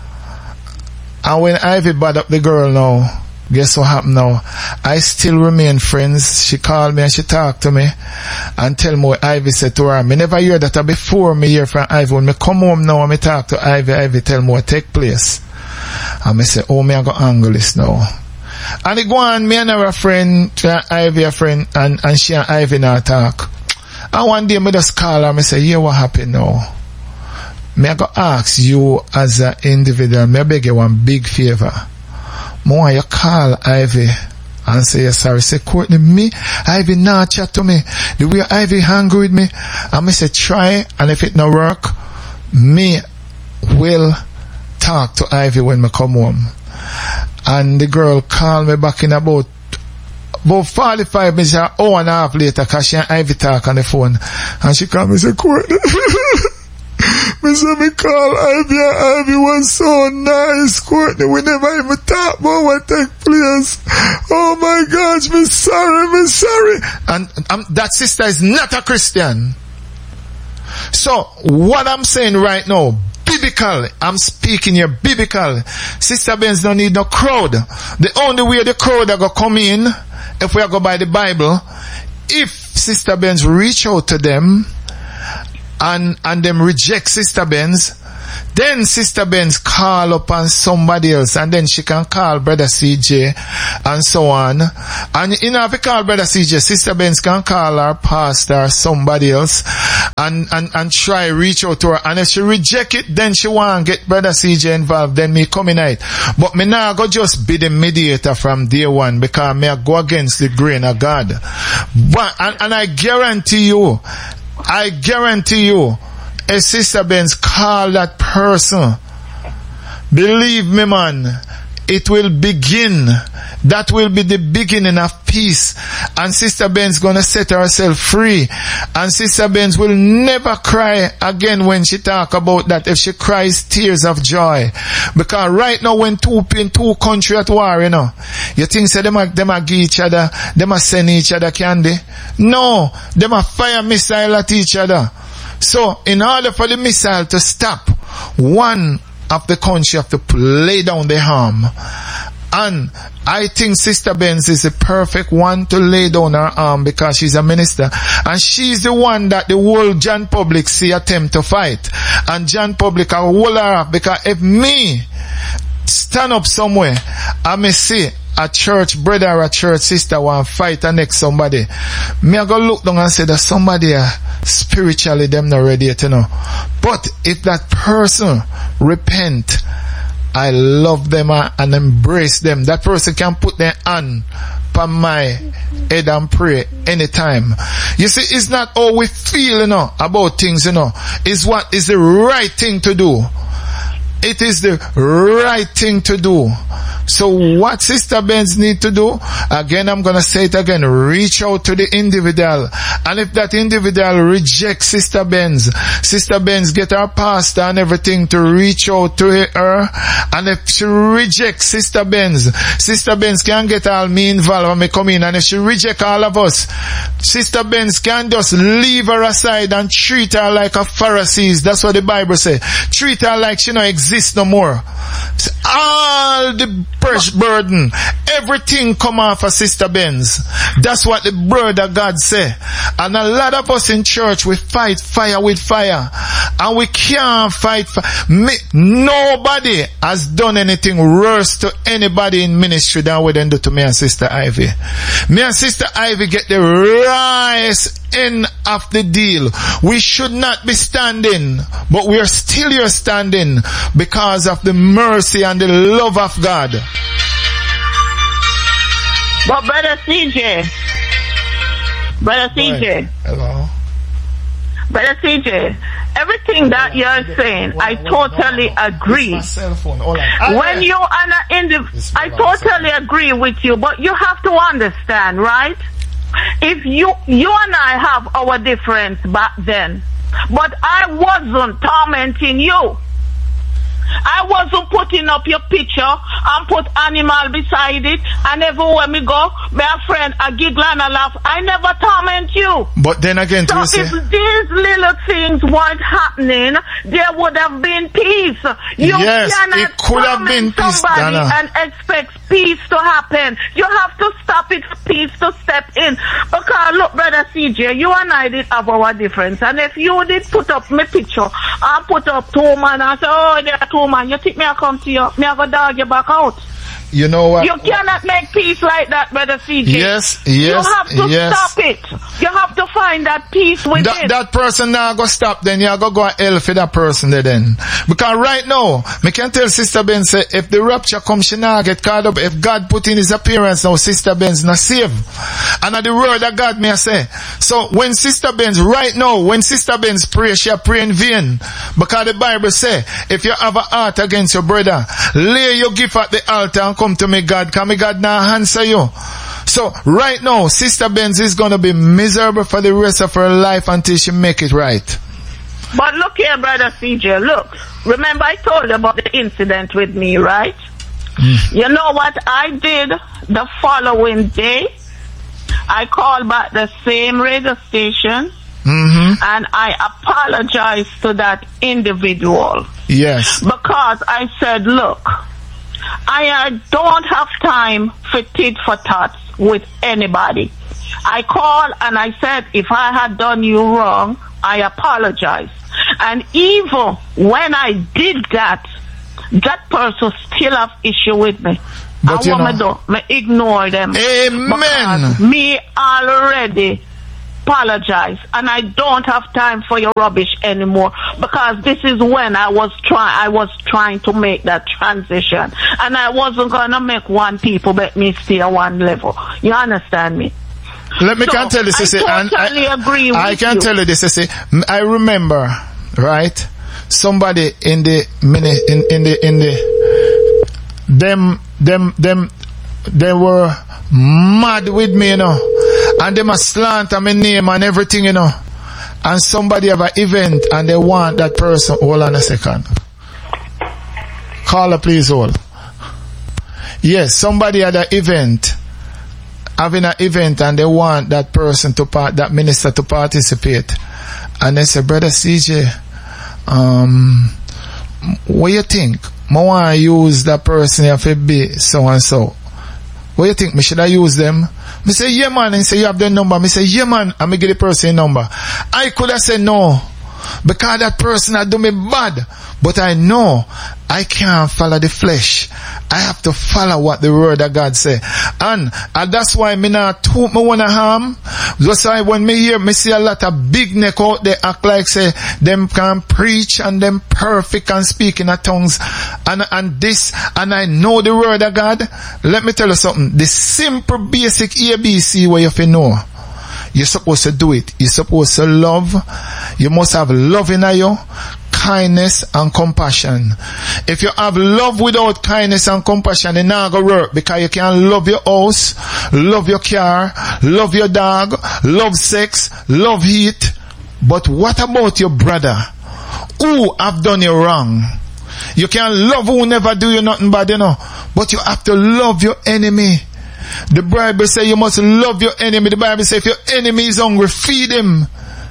S1: And when Ivy bad up the girl now, guess what happened now? I still remain friends. She called me and she talked to me and tell me what Ivy said to her. Me never hear that before me hear from Ivy. When me come home now and me talk to Ivy tell me what take place. And me say, oh, me I go angle this now. And it go on, me and her friend, Ivy a friend, and she and Ivy now talk. And one day me just call her and me say, yeah, what happened now? Me I go ask you as an individual, me I beg you one big favor. More you call Ivy and say, yes, sorry. Say, Courtney, me, Ivy not chat to me. The way Ivy hungry with me. And me say, try, and if it no work, me will talk to Ivy when I come home. And the girl called me back in about 45 minutes or hour and a half later, because she and Ivy talk on the phone. And she called me and said, Courtney, me call Ivy, and Ivy was so nice, Courtney. We never even talk about what take place. Oh my gosh, me sorry. And that sister is not a Christian. So, what I'm saying right now, biblical, I'm speaking here biblical. Sister Benz don't need no crowd. The only way the crowd are going to come in, if we are go by the Bible, if Sister Benz reach out to them, and them reject Sister Benz, then Sister Benz call upon somebody else, and then she can call Brother CJ and so on. And if you call Brother CJ, Sister Benz can call her pastor or somebody else and try reach out to her. And if she reject it, then she want to get Brother CJ involved, then me come in it. But me now go just be the mediator from day one, because me go against the grain of God. But and I guarantee you, if Sister Benz call that person, believe me man, it will begin. That will be the beginning of peace. And Sister Benz gonna set herself free. And Sister Benz will never cry again when she talk about that, if she cries tears of joy. Because right now when two countries at war, you know, you think say them a give each other, them a send each other candy? No, them a fire missile at each other. So in order for the missile to stop, one of the country have to lay down their arm. And I think Sister Benz is the perfect one to lay down her arm, because she's a minister. And she's the one that the whole John Public see attempt to fight. And John Public will hold her up, because if me stand up somewhere, I may see a church brother or a church sister want to fight the next somebody, me I go look down and say that somebody spiritually them not ready yet, you know. But if that person repent, I love them and embrace them. That person can put their hand on my head and pray anytime. You see, it's not how we feel, you know, about things, you know. It's what is the right thing to do. It is the right thing to do. So what Sister Benz need to do, again, I'm going to say it again, reach out to the individual. And if that individual rejects Sister Benz get her pastor and everything to reach out to her. And if she rejects Sister Benz can get all me involved when me come in. And if she reject all of us, Sister Benz can just leave her aside and treat her like a Pharisees. That's what the Bible says. Treat her like she don't exist no more. So all the burden, everything come off of Sister Benz. That's what the word of God say. And a lot of us in church, we fight fire with fire. And we can't fight nobody has done anything worse to anybody in ministry than what they do to me and Sister Ivy. Me and Sister Ivy get the rise end of the deal. We should not be standing, but we are still here standing because of the mercy and the love of God.
S3: But Brother CJ,
S1: hello.
S3: Brother CJ, everything that you're saying, I totally agree. When you are I totally agree with you, but you have to understand, right? If you and I have our difference back then, but I wasn't tormenting you. I wasn't putting up your picture and put animal beside it, and everywhere me go, my friend, I giggle and I laugh. I never torment you.
S1: But then again,
S3: so if these little things weren't happening, there would have been peace. You cannot torment somebody and expect peace to happen. You have to stop it for peace to step in. Because look, Brother CJ, you and I did have our difference. And if you did put up my picture and put up 2 man and say, oh, there are 2 man, you think me I come to you, me I go dog you back out.
S1: You know what?
S3: You cannot make peace like that, Brother CJ.
S1: Yes.
S3: You have to stop it. You have to find that peace within.
S1: That person now go stop, then you go hell for that person there then. Because right now, me can tell Sister Ben say, if the rapture comes, she now get caught up. If God put in his appearance now, Sister Ben's not saved. And the word of God may say. So when Sister Ben's right now, when Sister Ben's pray, she pray in vain. Because the Bible say, if you have a heart against your brother, lay your gift at the altar and come to me, God. Can me God now answer you? So right now, Sister Benz is going to be miserable for the rest of her life until she make it right.
S3: But look here, Brother CJ, look. Remember I told you about the incident with me, right? You know what I did the following day? I called back the same radio station and I apologized to that individual.
S1: Yes.
S3: Because I said, look, I don't have time for tit for tat with anybody. I called and I said, if I had done you wrong, I apologize. And even when I did that, that person still have issue with me.
S1: But
S3: and what me ignore them.
S1: Amen.
S3: Me already apologize, and I don't have time for your rubbish anymore, because this is when I was trying to make that transition, and I wasn't gonna make one people make me stay at one level. You understand me?
S1: Let me can tell you this.
S3: I totally agree with you.
S1: I can tell you this. I remember, right? Somebody in the they were mad with me, you know. And they must slant on my name and everything, you know. And somebody have an event and they want that person. Hold on a second. Caller, please hold. Yes, somebody had an event, having an event, and they want that person that minister to participate. And they say, Brother CJ, what you think? I want to use that person if it be so and so. What you think? Me should I use them? Me say, yeah man. And say, you have the number. Me say, yeah man. And me give the person a number. I could have said no, because that person had do me bad. But I know I can't follow the flesh. I have to follow what the word of God say. And that's why me not toot me wanna harm. That's why when me see a lot of big neck out there act like say them can preach and them perfect and speak in a tongues and this, and I know the word of God. Let me tell you something. The simple basic ABC where you have to know. You're supposed to do it. You're supposed to love. You must have love in you, kindness and compassion. If you have love without kindness and compassion, it not gonna work, because you can love your house, love your car, love your dog, love sex, love heat. But what about your brother who have done you wrong? You can love who never do you nothing bad, you know. But you have to love your enemy. The Bible says you must love your enemy. The Bible says if your enemy is hungry, feed him.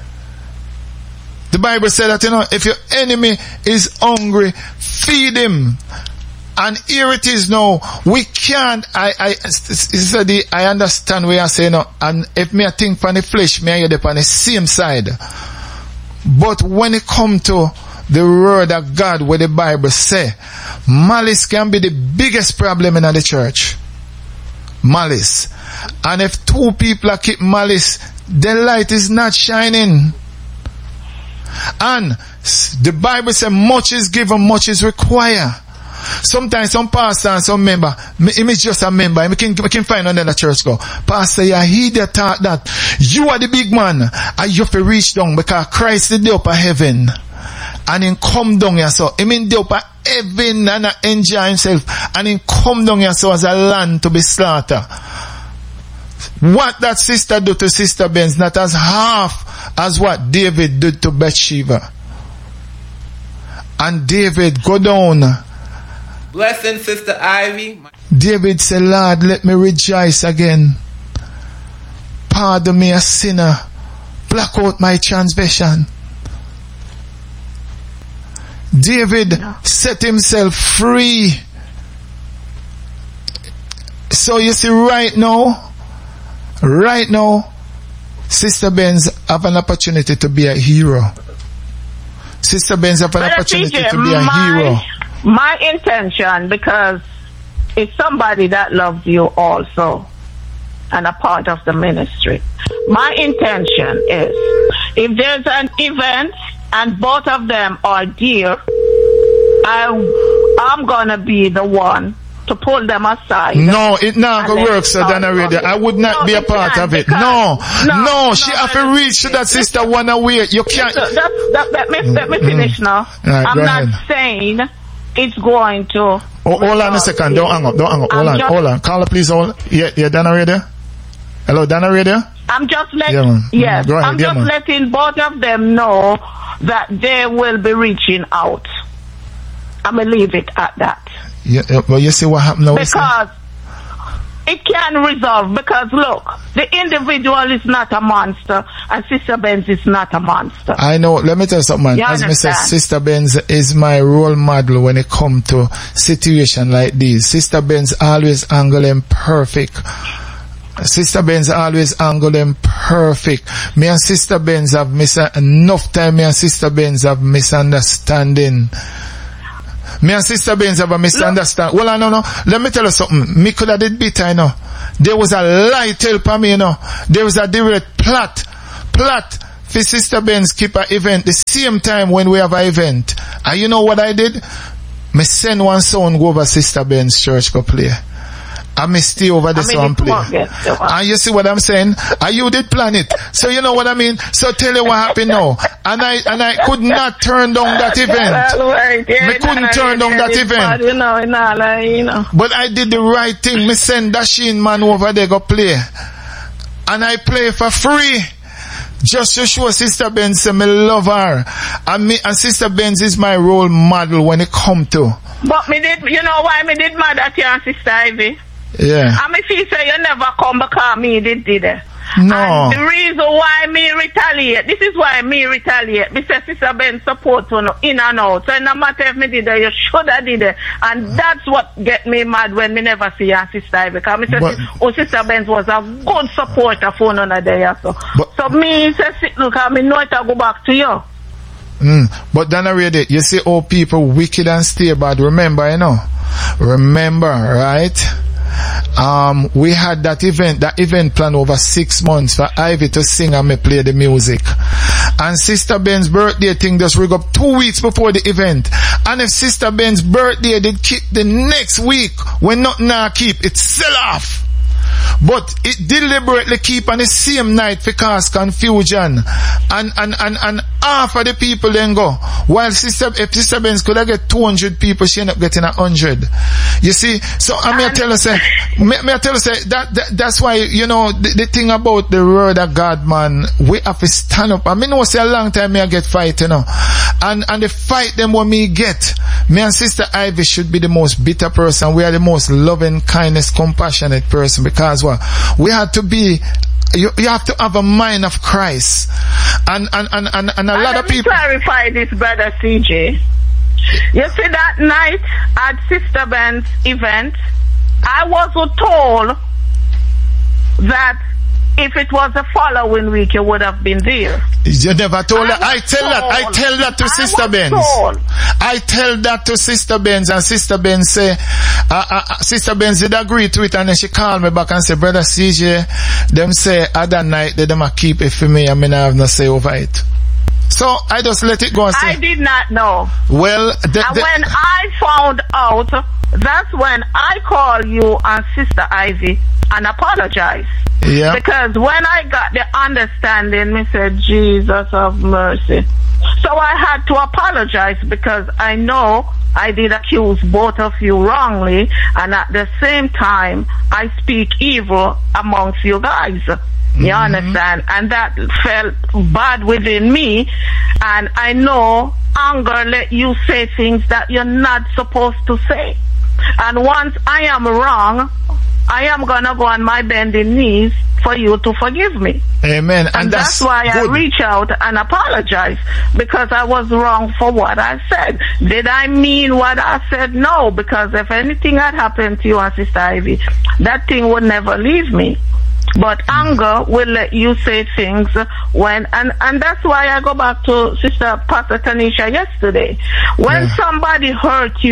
S1: The Bible says that, you know, if your enemy is hungry, feed him. And here it is now. We can't, I understand what you're saying now. And if me I think from the flesh, me I get on the same side. But when it comes to the word of God, where the Bible say, malice can be the biggest problem in the church. Malice. And if two people are keep malice, the light is not shining. And the Bible says much is given, much is required. Sometimes some pastor and some member, me just a member, I can find another church go, pastor, you hear the thought that you are the big man and you have to reach down, because Christ is the upper heaven and in come down here, so I mean the upper heaven and enjoy himself, and in come down here so as a land to be slaughtered. What that sister do to Sister Benz, not as half as what David did to Bathsheba. And David go down.
S4: Blessing, Sister Ivy.
S1: David said, Lord, let me rejoice again. Pardon me, a sinner. Block out my transgression. David set himself free. So you see, right now, Sister Benz have an opportunity to be a hero. Sister Benz have an opportunity to be a hero.
S3: My intention, because it's somebody that loves you also and a part of the ministry. My intention is, if there's an event and both of them are dear, I'm gonna be the one to pull them aside.
S1: No, it not gonna work, so Donna Radio. I would not be a part of it. No, she have to reach to that sister one away. You can't.
S3: Let me finish now.
S1: Right,
S3: I'm not saying it's going to.
S1: Hold on a second. Don't hang up. Hold on. Caller, please hold. Yeah, Donna Radio. Hello, Donna Radio.
S3: I'm just letting. Yes,
S1: go ahead,
S3: I'm just letting both of them know that they will be reaching out. I'm gonna leave it at that.
S1: Yeah, well, you see what happened now?
S3: Because it can resolve. Because look, the individual is not a monster, and Sister Benz is not a monster.
S1: I know. Let me tell you something, man. As I said, Sister Benz is my role model when it comes to situation like this. Sister Benz always angle them perfect. Sister Benz always angle them perfect. Me and Sister Benz have enough time. Me and Sister Benz have misunderstanding. Me and Sister Benz have a misunderstanding. Well, I don't know. Let me tell you something. Me could have did better, you know. There was a light help for me, you know. There was a direct plot for Sister Benz keep an event the same time when we have an event. And you know what I did? Me send one son go over Sister Benz church go play. I may stay over this one play. And you see what I'm saying? And you did plan it. So you know what I mean? So tell you what happened now. And I could not turn down that event. Me couldn't turn down that event.
S3: You know.
S1: But I did the right thing. Me send Dashin man over there go play. And I play for free. Just to show Sister Benz me love her. And Sister Benz is my role model when it come to.
S3: But you know why me did mad at you and Sister Ivy?
S1: Yeah.
S3: And me feel say you never come because me did it.
S1: No.
S3: And the reason why me retaliate, this is why me retaliate. Me say Sister Ben support you in and out. So no matter if me did it, you should have did it. And that's what get me mad when me never see your Sister Ivy. Because me say, Sister Ben was a good supporter for none of there. So me say, look, I know it will go back to you.
S1: But Donna Radio, you see all people wicked and stay bad. Remember, you know. Remember, right? We had that event planned over 6 months for Ivy to sing and me play the music. And Sister Ben's birthday thing just rig up 2 weeks before the event. And if Sister Ben's birthday did keep the next week, when nothing now keep, it sell off. But it deliberately keep on the same night for cause confusion. And half of the people then go. While if Sister Benz could have get 200 people, she end up getting 100. You see? So I may tell you say, that's why, you know, the thing about the word of God, man, we have to stand up. I mean, no say a long time me I get fight, you know. And the fight them what me get. Me and Sister Ivy should be the most bitter person. We are the most loving, kindness, compassionate person, because what? We have to be, you have to have a mind of Christ. And a lot of people.
S3: Let me clarify this, Brother CJ. You see that night at Sister Ben's event, I was told that if it was the following week, you would have been there.
S1: You never told her. I tell that to Sister Benz. I tell that to Sister Benz, and Sister Benz say, Sister Benz did agree to it, and then she called me back and said, Brother CJ, them say other night they them keep it for me, and me not have no say over it. So I just let it go and say.
S3: I did not know.
S1: Well,
S3: when I found out, that's when I called you and Sister Ivy and apologize.
S1: Yeah.
S3: Because when I got the understanding, me said, Jesus of mercy. So I had to apologize because I know I did accuse both of you wrongly, and at the same time, I speak evil amongst you guys. You understand? And that felt bad within me, and I know anger let you say things that you're not supposed to say. And once I am wrong, I am gonna go on my bending knees for you to forgive me.
S1: Amen.
S3: And that's why good. I reach out and apologize, because I was wrong for what I said. Did I mean what I said? No, because if anything had happened to you and Sister Ivy, that thing would never leave me. But anger will let you say things when, and that's why I go back to Sister Pastor Tanisha yesterday. When somebody hurt you,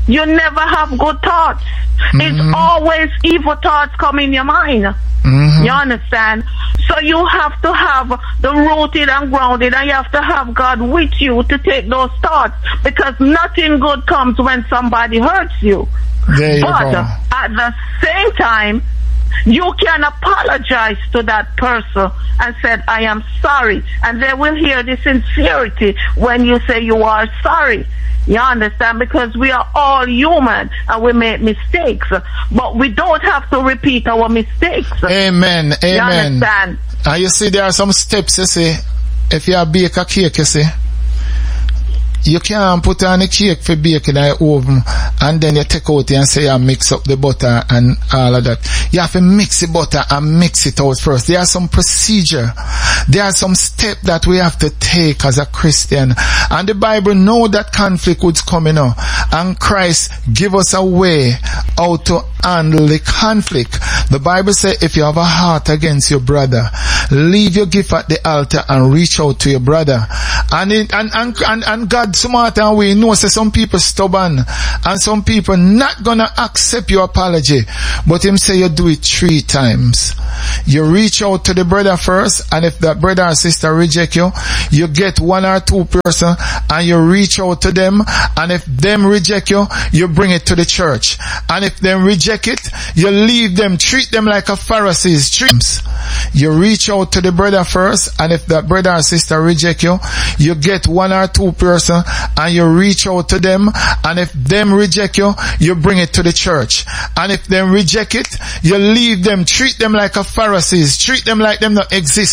S3: you never have good thoughts. It's always evil thoughts come in your mind. You understand? So you have to have the rooted and grounded, and you have to have God with you to take those thoughts, because nothing good comes when somebody hurts you.
S1: There you
S3: But
S1: go.
S3: at the same time, you can apologize to that person and said, I am sorry. And they will hear the sincerity when you say you are sorry. You understand? Because we are all human and we make mistakes. But we don't have to repeat our mistakes.
S1: Amen.
S3: You
S1: Amen.
S3: understand?
S1: And you see, there are some steps, you see. If you bake a cake, you see, you can't put on the cake for baking in the oven and then you take out it and say you mix up the butter and all of that. You have to mix the butter and mix it out first. There are some procedure. There are some steps that we have to take as a Christian. And the Bible know that conflict would come in now. And Christ give us a way how to handle the conflict. The Bible says if you have a heart against your brother, leave your gift at the altar and reach out to your brother. And God smart, and we know say some people stubborn and some people not gonna accept your apology, but him say you do it 3 times. You reach out to the brother first, and if that brother or sister reject you, you get 1 or 2 person and you reach out to them, and if them reject you, you bring it to the church, and if them reject it, you leave them, treat them like a Pharisees. You reach out to the brother first, and if that brother or sister reject you, you get 1 or 2 person and you reach out to them, and if them reject you, you bring it to the church, and if them reject it, you leave them, treat them like a Pharisees, treat them like them not exist.